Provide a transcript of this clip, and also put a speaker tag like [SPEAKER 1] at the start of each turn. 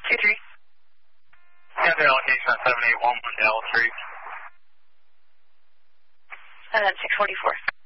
[SPEAKER 1] 23.
[SPEAKER 2] Got their allocation on 7811 Dallas Street.
[SPEAKER 1] And then 644.